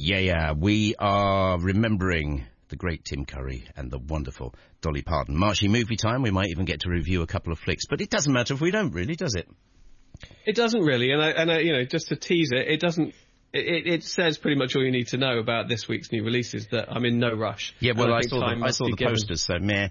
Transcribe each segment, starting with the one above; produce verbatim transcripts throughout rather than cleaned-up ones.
Yeah, yeah. We are remembering the great Tim Curry and the wonderful Dolly Parton. Marshy movie time. We might even get to review a couple of flicks, but it doesn't matter if we don't, really, does it? It doesn't really, and I, and I, you know, just to tease it, it doesn't. It, it says pretty much all you need to know about this week's new releases. That I'm in no rush. Yeah, well, I, I saw the, I saw the posters, so meh.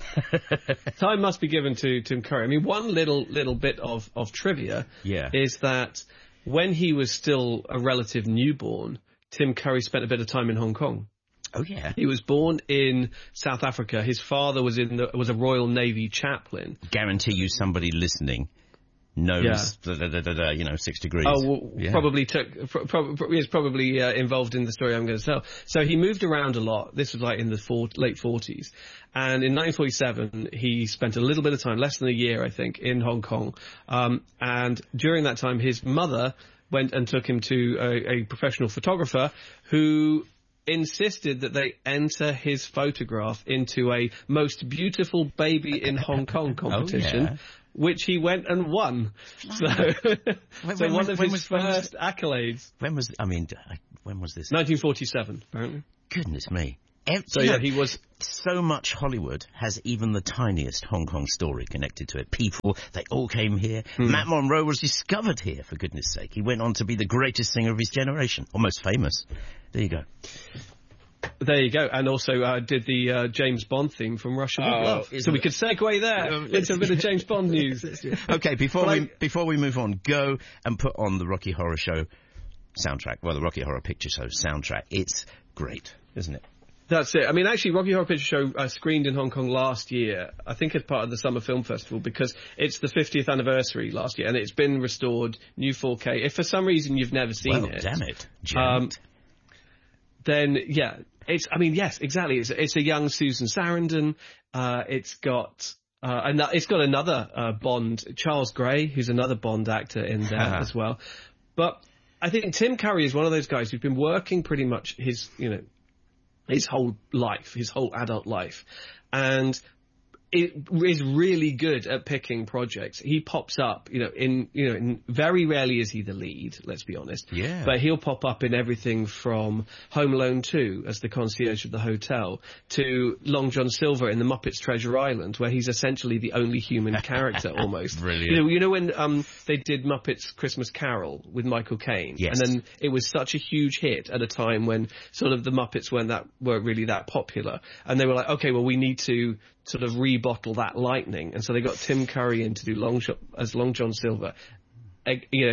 Time must be given to Tim Curry. I mean, one little little bit of of trivia yeah. is that when he was still a relative newborn, Tim Curry spent a bit of time in Hong Kong. Oh yeah. He was born in South Africa. His father was in the, was a Royal Navy chaplain. Guarantee you, somebody listening knows, yeah. da, da, da, da, you know, six degrees. Oh, well, yeah. probably took, pro- pro- is probably uh, involved in the story I'm going to tell. So he moved around a lot. This was like in the four, late forties. And in nineteen forty-seven, he spent a little bit of time, less than a year, I think, in Hong Kong. Um, and during that time, his mother went and took him to a, a professional photographer who insisted that they enter his photograph into a most beautiful baby in Hong Kong competition. Oh, yeah. Which he went and won. So, when, so when, one of his was, first was, accolades. When was, I mean, when was this? nineteen forty-seven, apparently. Goodness me. Every, so, yeah, he was... So much Hollywood has even the tiniest Hong Kong story connected to it. People, they all came here. Hmm. Matt Monro was discovered here, for goodness sake. He went on to be the greatest singer of his generation. Almost famous. There you go. There you go, and also uh, did the uh, James Bond theme from Russia with oh, Love. So we could segue there um, into a bit of James Bond news. Okay, before we before we move on, go and put on the Rocky Horror Show soundtrack. Well, the Rocky Horror Picture Show soundtrack. It's great, isn't it? That's it. I mean, actually, Rocky Horror Picture Show uh, screened in Hong Kong last year, I think as part of the Summer Film Festival, because it's the fiftieth anniversary last year, and it's been restored, new four K. If for some reason you've never seen well, it... damn it. Um, then, yeah... It's, I mean, yes, exactly. It's, it's a young Susan Sarandon. Uh, it's got, uh, and it's got another, uh, Bond, Charles Gray, who's another Bond actor in there as well. But I think Tim Curry is one of those guys who's been working pretty much his, you know, his whole life, his whole adult life. And it is really good at picking projects. He pops up, you know, in, you know, in very rarely is he the lead, let's be honest. Yeah. But he'll pop up in everything from Home Alone two as the concierge of the hotel to Long John Silver in The Muppets Treasure Island, where he's essentially the only human character almost. Brilliant. You know, you know when um they did Muppets Christmas Carol with Michael Caine? Yes. And then it was such a huge hit at a time when sort of the Muppets weren't that, weren't really that popular. And they were like, okay, well, we need to sort of rebottle that lightning, and so they got Tim Curry in to do Long Shot as Long John Silver, you know,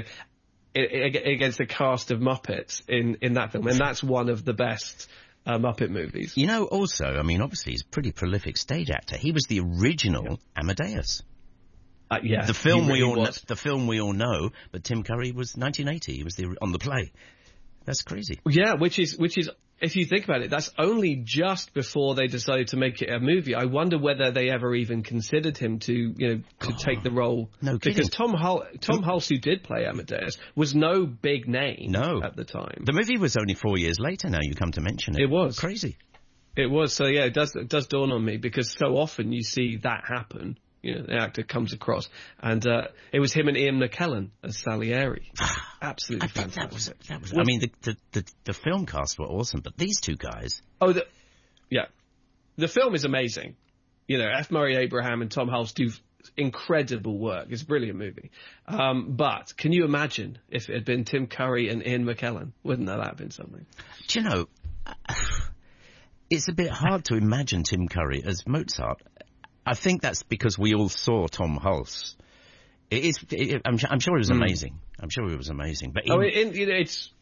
against the cast of Muppets in in that film, and that's one of the best uh, Muppet movies. You know, also, I mean, obviously, he's a pretty prolific stage actor. He was the original yeah. Amadeus. Uh, yeah, the film really we all was. know, the film we all know, but Tim Curry was nineteen eighty. He was the on the play. That's crazy. Yeah, which is which is. If you think about it, that's only just before they decided to make it a movie. I wonder whether they ever even considered him to, you know, to oh, take the role. No kidding. Because Tom Hul- Tom Hulce, who did play Amadeus, was no big name no. at the time. The movie was only four years later now you come to mention it. It was. Crazy. It was. So, yeah, it does, it does dawn on me, because so often you see that happen. You know, the actor comes across, and uh, it was him and Ian McKellen as Salieri. Absolutely I fantastic. That was, that was, I mean, the, the the the film cast were awesome, but these two guys. Oh, the, yeah, the film is amazing. You know, F. Murray Abraham and Tom Hulce do incredible work. It's a brilliant movie. Um, but can you imagine if it had been Tim Curry and Ian McKellen? Wouldn't that have been something? Do you know? It's a bit hard to imagine Tim Curry as Mozart. I think that's because we all saw Tom Hulce. It is. It, I'm, I'm sure it was amazing. Mm. I'm sure it was amazing. But in, oh, in, you know, it's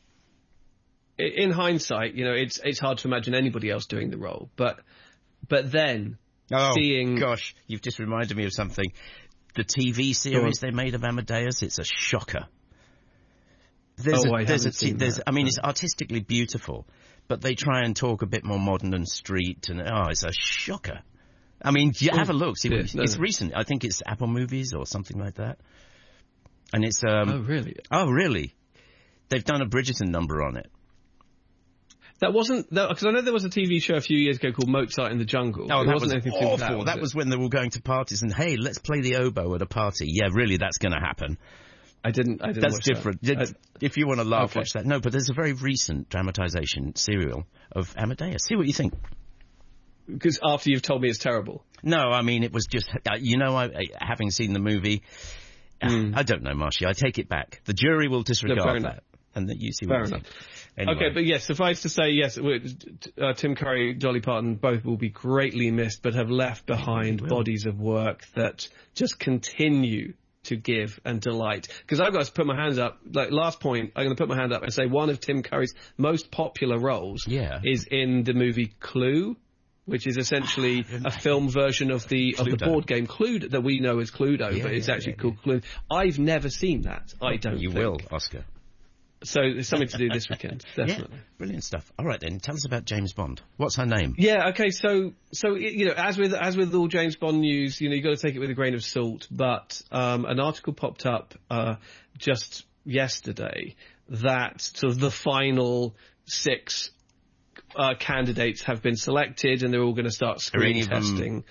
in hindsight, you know, it's it's hard to imagine anybody else doing the role. But but then oh, seeing, gosh, you've just reminded me of something. The T V series they made of Amadeus. It's a shocker. There's oh, a, I there's haven't a, seen there's, that. I mean, it's artistically beautiful, but they try and talk a bit more modern and street, and oh, it's a shocker. I mean, you have a look. See, yeah, it's no, no. recent. I think it's Apple Movies or something like that. And it's um. Oh really? Oh really? They've done a Bridgerton number on it. That wasn't because I know there was a T V show a few years ago called Mozart in the Jungle. Oh, it that wasn't was anything awful. to do with that, was that it? was when they were going to parties and hey, let's play the oboe at a party. Yeah, really, that's going to happen. I didn't. I didn't. That's watch different. That. I, if you want to laugh, okay. watch that. No, but there's a very recent dramatisation serial of Amadeus. See what you think. Because after you've told me it's terrible. No, I mean it was just. Uh, you know, I, I, having seen the movie, mm. I don't know, Marshy. I take it back. The jury will disregard no, that, and that you see what fair enough. Anyway. Okay, but yes, suffice to say, yes, uh, Tim Curry, Dolly Parton, both will be greatly missed, but have left behind bodies of work that just continue to give and delight. Because I've got to put my hands up, like last point, I'm going to put my hand up and say one of Tim Curry's most popular roles yeah. is in the movie Clue, which is essentially a film version of the Cluedo. of the board game Cluedo that we know as Cluedo, yeah, but it's yeah, actually yeah, called yeah. Clue. I've never seen that. I don't. You think. will, Oscar. So there's something to do this weekend, definitely. Yeah, brilliant stuff. All right then, tell us about James Bond. What's her name? Yeah, okay, so so you know, as with as with all James Bond news, you know, you got to take it with a grain of salt. But um, an article popped up uh, just yesterday that sort of the final six uh, candidates have been selected, and they're all going to start screen testing.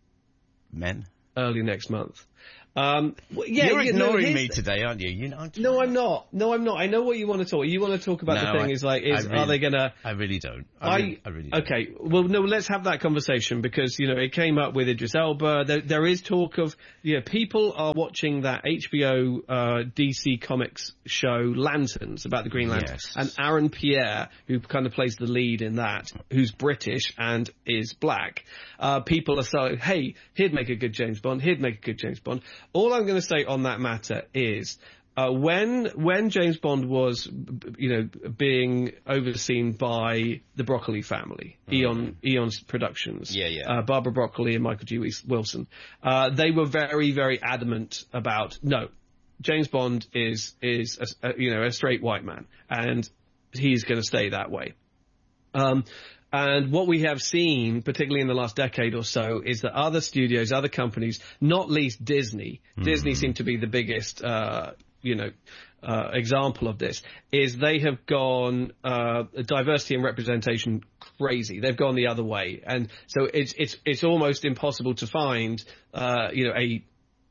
Men. Early next month. Um, well, yeah, You're you ignoring know, me today, aren't you? you know, I'm no, I'm not. No, I'm not. I know what you want to talk. You want to talk about no, the thing I, is like, is really, are they gonna? I really don't. I, I, really, I really don't. Okay. Well, no. Let's have that conversation because you know it came up with Idris Elba. There, there is talk of you know people are watching that H B O uh, D C Comics show Lanterns about the Green Lantern, yes. and Aaron Pierre, who kind of plays the lead in that, who's British and is black. Uh, people are saying, hey, he'd make a good James Bond. He'd make a good James Bond. All I'm going to say on that matter is uh, when when James Bond was you know being overseen by the Broccoli family, mm. Eon Eon's Productions, yeah, yeah. Uh, Barbara Broccoli and Michael G. Wilson, uh, they were very very adamant about no, James Bond is is a, a, you know a straight white man and he's going to stay that way. Um, And what we have seen, particularly in the last decade or so, is that other studios, other companies, not least Disney, mm. Disney seem to be the biggest, uh, you know, uh, example of this, is they have gone uh, diversity and representation crazy. They've gone the other way, and so it's it's it's almost impossible to find, uh, you know, a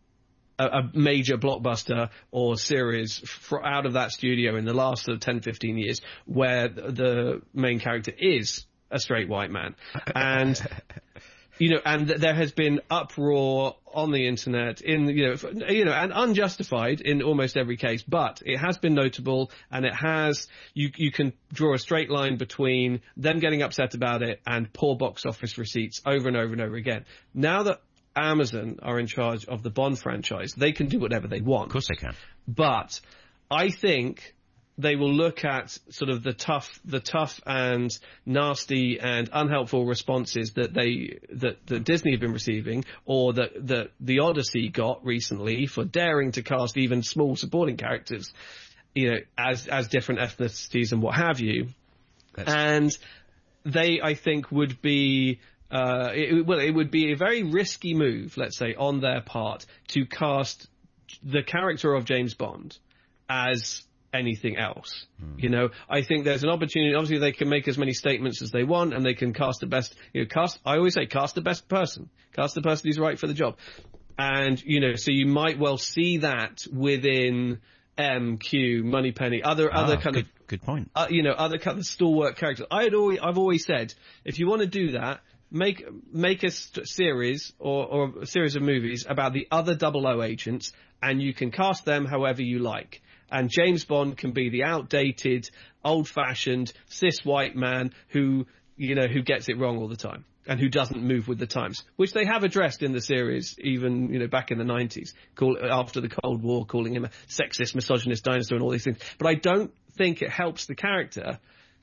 a major blockbuster or series for, out of that studio in the last sort of ten, fifteen years where the main character is a straight white man. And, you know, and th- there has been uproar on the internet in, you know, f- you know, and unjustified in almost every case, but it has been notable and it has, you, you can draw a straight line between them getting upset about it and poor box office receipts over and over and over again. Now that Amazon are in charge of the Bond franchise, they can do whatever they want. Of course they can. But I think they will look at sort of the tough, the tough and nasty and unhelpful responses that they, that, that Disney have been receiving, or that, that the Odyssey got recently for daring to cast even small supporting characters, you know, as, as different ethnicities and what have you. That's and they, I think, would be, uh, it, well, it would be a very risky move, let's say, on their part to cast the character of James Bond as anything else. Hmm. You know, I think there's an opportunity. Obviously, they can make as many statements as they want, and they can cast the best. You know, cast. I always say, cast the best person. Cast the person who's right for the job. And you know, so you might well see that within M, Q, Moneypenny, other ah, other kind good, of good point. Uh, you know, other kind of stalwart characters. I had always, I've always said, if you want to do that, make make a st- series or, or a series of movies about the other double O agents, and you can cast them however you like. And James Bond can be the outdated, old-fashioned, cis white man who, you know, who gets it wrong all the time and who doesn't move with the times, which they have addressed in the series, even, you know, back in the nineties, call, after the Cold War, calling him a sexist, misogynist dinosaur and all these things. But I don't think it helps the character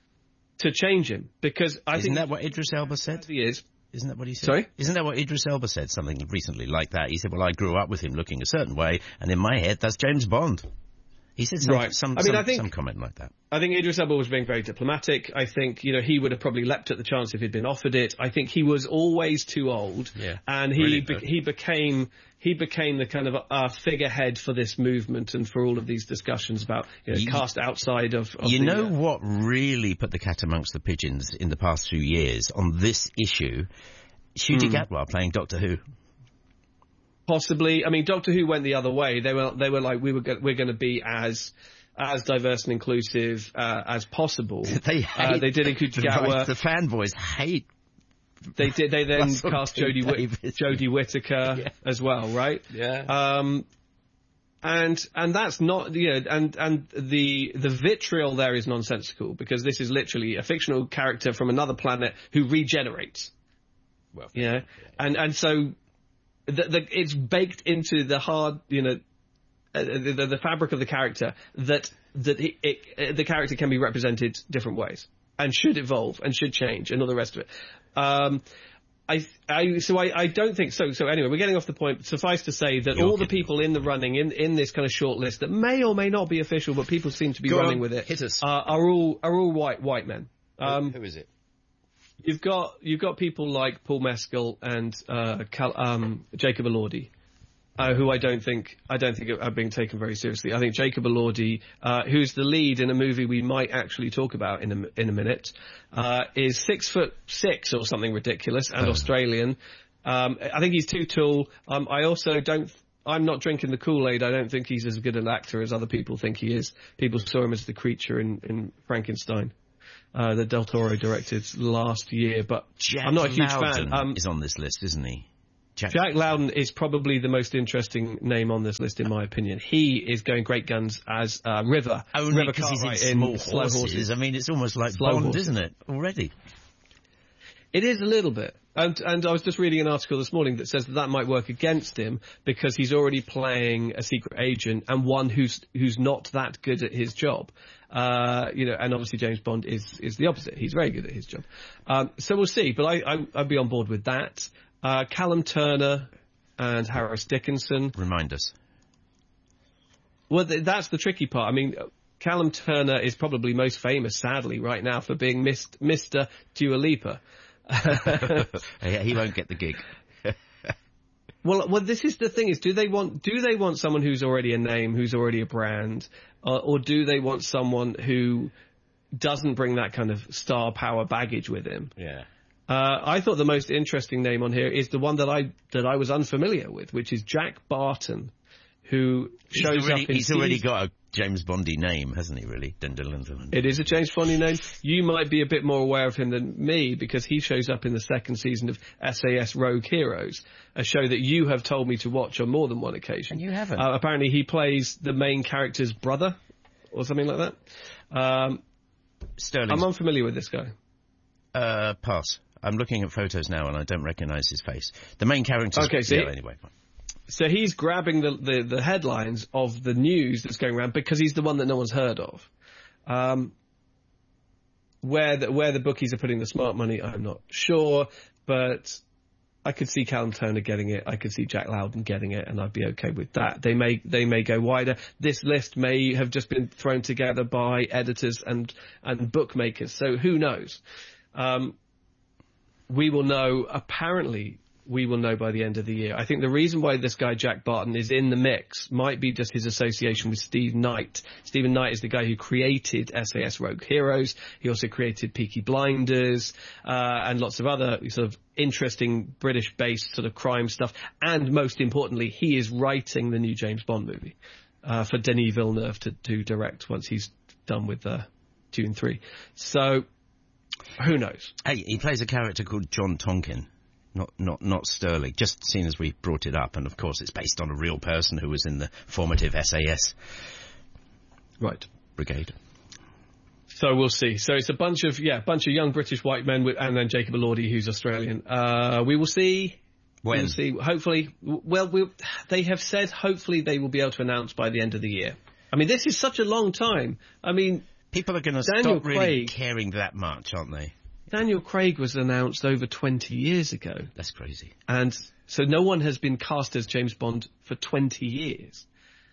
to change him, because I Isn't think... Isn't that what Idris Elba said? He is. Isn't that what he said? Sorry? Isn't that what Idris Elba said, something recently like that? He said, well, I grew up with him looking a certain way, and in my head, that's James Bond. He said some, right. some, I mean, some, I think, some comment like that. I think Idris Elba was being very diplomatic. I think, you know, he would have probably leapt at the chance if he'd been offered it. I think he was always too old. Yeah. And he be- he became he became the kind of uh, figurehead for this movement and for all of these discussions about, you know, you, cast outside of, of You the, know uh, what really put the cat amongst the pigeons in the past few years on this issue? Ncuti mm. Gatwa playing Doctor Who. Possibly. I mean, Doctor Who went the other way. They were they were like, we were go- we're going to be as as diverse and inclusive uh, as possible. they hate uh, they did include the, Gatwa. the fanboys hate. They did. They then Russell cast T. Jodie Whit- Davis. Jodie Whittaker Yeah. as well, right? Yeah. Um, and and that's not you know and and the the vitriol there is nonsensical, because this is literally a fictional character from another planet who regenerates. Well, Yeah, yeah. and and so the, the, it's baked into the hard you know uh, the, the the fabric of the character that that it, it, uh, the character can be represented different ways and should evolve and should change and all the rest of it. Um, I, I, so I, I don't think so. So anyway, we're getting off the point. Suffice to say that You're all the kidding. people in the running, in, in this kind of short list that may or may not be official, but people seem to be Go running on, with it, hit us. Uh, are all are all white white men. Um, Who is it? you've got you've got people like Paul Mescal and uh, Cal, um, Jacob Elordi, uh, who I don't think I don't think are being taken very seriously. I think Jacob Elordi, uh, who's the lead in a movie we might actually talk about in a in a minute, uh, is six foot six or something ridiculous and Oh. Australian. Um, I think he's too tall. Um, I also don't. I'm not drinking the Kool-Aid. I don't think he's as good an actor as other people think he is. People saw him as the creature in, in Frankenstein, uh, that Del Toro directed last year. But Jack I'm not a huge Loudon fan. Um, is on this list, isn't he? Jack, Jack Loudon is probably the most interesting name on this list, in my opinion. He is going great guns as uh, River. Only River because he's in Cartwright small Slow horses. Horses. I mean, it's almost like Slow Bond, Horses. isn't it? Already. It is a little bit. And, and I was just reading an article this morning that says that that might work against him because he's already playing a secret agent and one who's who's not that good at his job. Uh, you know, and obviously James Bond is is the opposite. He's very good at his job. Um, so we'll see. But I, I I'd be on board with that. Uh, Callum Turner and Harris Dickinson. Remind us. Well, th- that's the tricky part. I mean, Callum Turner is probably most famous, sadly, right now for being Mist- Mister Dua Lipa. Yeah, he won't get the gig. Well, well, this is the thing: is do they want do they want someone who's already a name, who's already a brand, uh, or do they want someone who doesn't bring that kind of star power baggage with him? Yeah. Uh, I thought the most interesting name on here is the one that I that I was unfamiliar with, which is Jack Barton, who He's shows already, up in. he's already season- got a James Bondy name, hasn't he? Really? Dun, dun, dun, dun. It is a James Bondy name. You might be a bit more aware of him than me because he shows up in the second season of S A S Rogue Heroes, a show that you have told me to watch on more than one occasion. And you haven't. Uh, apparently he plays the main character's brother or something like that. Um, Sterling. I'm unfamiliar with this guy. Uh, pass. I'm looking at photos now and I don't recognise his face. The main character. Okay, see? Yeah, anyway. So he's grabbing the, the, the headlines of the news that's going around because he's the one that no one's heard of. Um, where the, where the bookies are putting the smart money, I'm not sure, but I could see Callum Turner getting it. I could see Jack Loudon getting it, and I'd be okay with that. They may they may go wider. This list may have just been thrown together by editors and and bookmakers. So who knows? Um, we will know. Apparently, we will know by the end of the year. I think the reason why this guy Jack Barton is in the mix might be just his association with Steve Knight. Stephen Knight is the guy who created S A S Rogue Heroes. He also created Peaky Blinders uh, and lots of other sort of interesting British-based sort of crime stuff. And most importantly, he is writing the new James Bond movie uh, for Denis Villeneuve to, to direct once he's done with uh, Dune three. So who knows? Hey, he plays a character called John Tonkin. Not, not, not Sterling. Just seeing as we brought it up, and of course it's based on a real person who was in the formative S A S Right. brigade. So we'll see. So it's a bunch of yeah, bunch of young British white men, with, and then Jacob Elordi, who's Australian. Uh, we will see. When? We will see. Hopefully, well, we'll, they have said hopefully they will be able to announce by the end of the year. I mean, this is such a long time. I mean, People are going to Daniel stop really Craig- caring that much, aren't they? Daniel Craig was announced over twenty years ago, That's crazy. and so no one has been cast as James Bond for twenty years.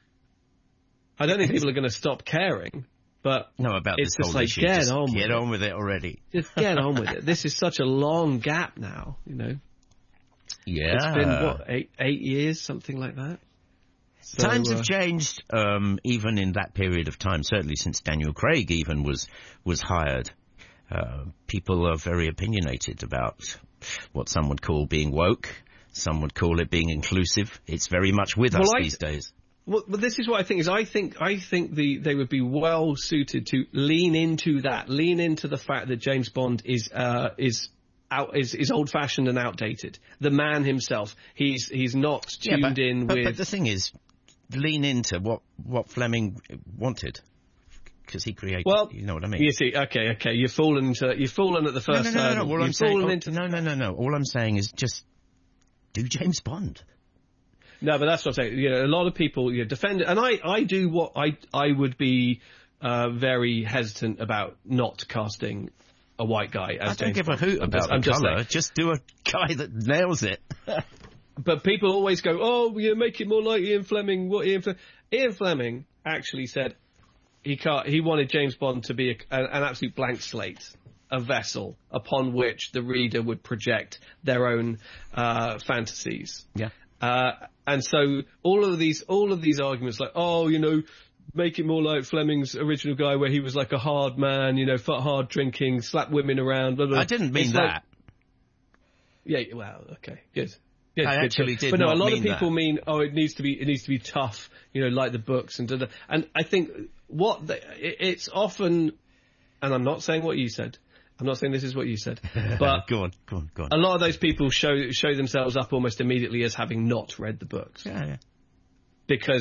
I don't think people are going to stop caring, but No, about it's this just whole like issue. get Just on, get with it. on with it already. Just get on with it. This is such a long gap now, you know. Yeah. It's been, what, eight, eight years, something like that? So, Times uh, have changed, um, even in that period of time. Certainly since Daniel Craig even was was hired. Uh, people are very opinionated about what some would call being woke. Some would call it being inclusive. It's very much with us well, I, these days. Well, but this is what I think is I think I think the they would be well suited to lean into that, lean into the fact that James Bond is uh, is out is, is old fashioned and outdated. The man himself, he's he's not tuned yeah, but, in but, with. But the thing is, lean into what what Fleming wanted. Because he created, well, you know what I mean. You see, okay, okay, you're fallen into, you're fallen at the first. No, no, no, no, no. All you're I'm saying, oh, into no, no, no, no. All I'm saying is just do James Bond. No, but that's what I'm saying. You know, a lot of people you know, defend it, and I, I do what I, I would be uh, very hesitant about not casting a white guy as I don't James give Bond. a hoot I'm about just, the I'm just colour. saying. Just do a guy that nails it. But people always go, oh, you make it more like Ian Fleming. What Ian Fleming? Ian Fleming actually said he can't. He wanted James Bond to be a, a, an absolute blank slate, a vessel upon which the reader would project their own uh, fantasies. Yeah. Uh, and so all of these, all of these arguments, like, oh, you know, make it more like Fleming's original guy, where he was like a hard man, you know, hard drinking, slap women around. Blah, blah. I didn't mean It's that. Like, yeah. Well, okay, good. Good, I good, actually good. did But no, not a lot mean of people that. mean, oh, it needs to be, it needs to be tough, you know, like the books and da, da. And I think what the, it, it's often, and I'm not saying what you said. I'm not saying this is what you said, but go on, go on, go on. a lot of those people show show themselves up almost immediately as having not read the books. Yeah, yeah. Because